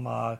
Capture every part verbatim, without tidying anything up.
mal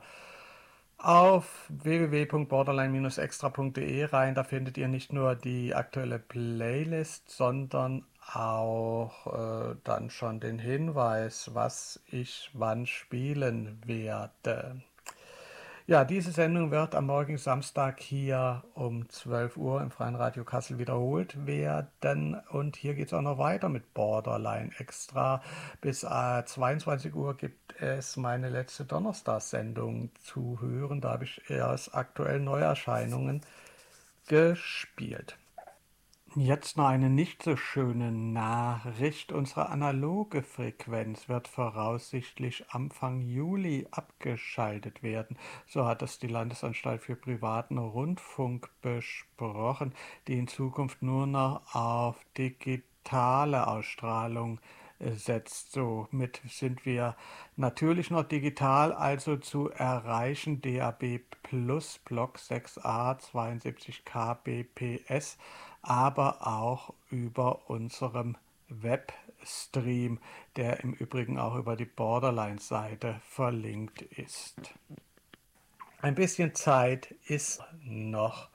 auf w w w punkt borderline Bindestrich extra punkt de rein. Da findet ihr nicht nur die aktuelle Playlist, sondern auch äh, dann schon den Hinweis, was ich wann spielen werde. Ja, diese Sendung wird am morgigen Samstag hier um zwölf Uhr im Freien Radio Kassel wiederholt werden. Und hier geht es auch noch weiter mit Borderline Extra. Bis äh, zweiundzwanzig Uhr gibt es meine letzte Donnerstagssendung zu hören. Da habe ich erst aktuell Neuerscheinungen gespielt. Jetzt noch eine nicht so schöne Nachricht. Unsere analoge Frequenz wird voraussichtlich Anfang Juli abgeschaltet werden. So hat es die Landesanstalt für privaten Rundfunk besprochen, die in Zukunft nur noch auf digitale Ausstrahlung setzt. Somit sind wir natürlich noch digital, also zu erreichen. D A B Plus, Block sechs a, zweiundsiebzig Kbps, aber auch über unserem Webstream, der im Übrigen auch über die Borderline-Seite verlinkt ist. Ein bisschen Zeit ist noch.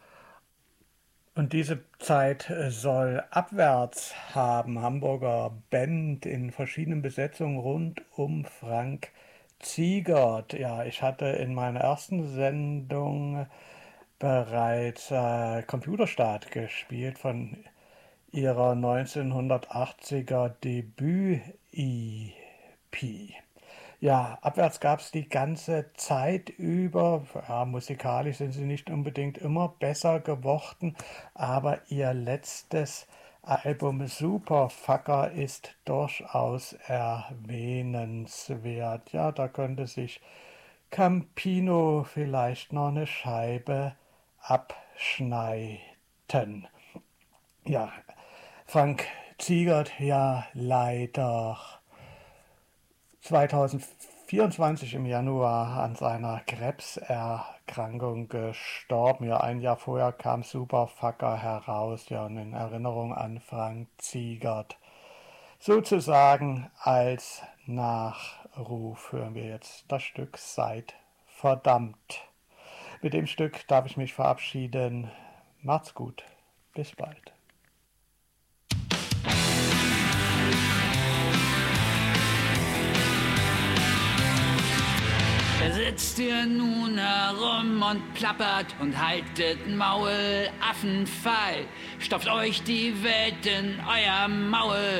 Und diese Zeit soll Abwärts haben. Hamburger Band in verschiedenen Besetzungen rund um Frank Ziegert. Ja, ich hatte in meiner ersten Sendung bereits äh, Computerstart gespielt von ihrer neunzehnhundertachtziger Debüt-E P. Ja, abwärts gab es die ganze Zeit über. Ja, musikalisch sind sie nicht unbedingt immer besser geworden, aber ihr letztes Album Superfucker ist durchaus erwähnenswert. Ja, da könnte sich Campino vielleicht noch eine Scheibe abschneiden. Ja, Frank Ziegert ja leider zweitausendvierundzwanzig im Januar an seiner Krebserkrankung gestorben. Ja, ein Jahr vorher kam Superfucker heraus. Ja, und in Erinnerung an Frank Ziegert sozusagen als Nachruf hören wir jetzt das Stück Seid verdammt. Mit dem Stück darf ich mich verabschieden. Macht's gut. Bis bald. Sitzt ihr nun herum und plappert und haltet Maul, Affenfall, stopft euch die Welt in euer Maul